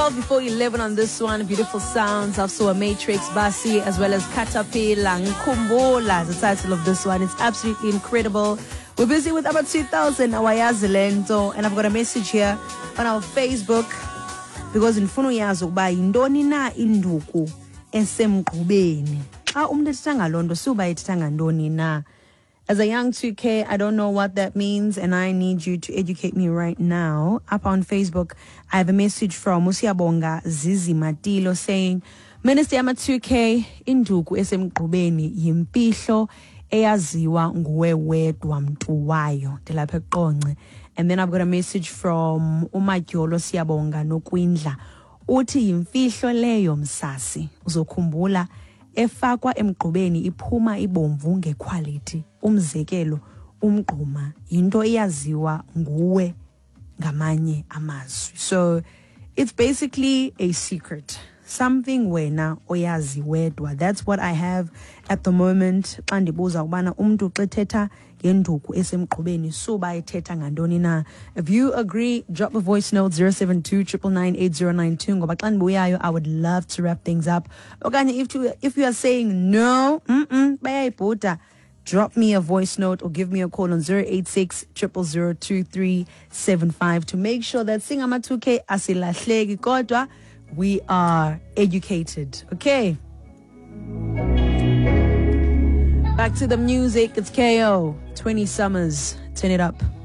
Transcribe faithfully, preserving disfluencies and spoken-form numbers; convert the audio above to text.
twelve before eleven on this one. Beautiful sounds of Soa Matrix, Basi, as well as Caterpillar, Nkumbola, the title of this one. It's absolutely incredible. We're busy with about two thousand Awayazi Lento, and I've got a message here on our Facebook because in Funu yazo ba indoni na induku esemqhubeni. Xa umuntu ethanga lonto suba ethanga ndoni na. As a young two K, I don't know what that means, and I need you to educate me right now. Up on Facebook, I have a message from Musiabonga Zizi Matilo saying, Minister Yama two K, induku esemqhubeni yimpihlo eyaziwa nguwe wedwa mntu wayo. Dilapha eqonce. And then I've got a message from Umadyolo Siyabonga Nokwindla. Uthi yimfihlo leyo msasi. Uzokhumbula efakwa emqhubeni iphuma ibomvu ngequality. Umzekelo umgquma into eyaziwa nguwe ngamanye amazwi. So it's basically a secret. Something wena oyazi wedwa. That's what I have at the moment. Xa ndibuza ubana umntu xa ethetha ngenduku esemqhubeni suba ethetha ngantoni na. If you agree, drop a voice note zero seven two nine nine eight zero nine two. Ngoba xa ndibuyayo, I would love to wrap things up. Okanye if you if you are saying no, mm-mm, bayayibhuda, drop me a voice note or give me a call on zero eight six zero zero zero two three seven five to make sure that Singama two K asilahleki kodwa we are educated. Okay. Back to the music. It's K O. twenty Summers. Turn it up.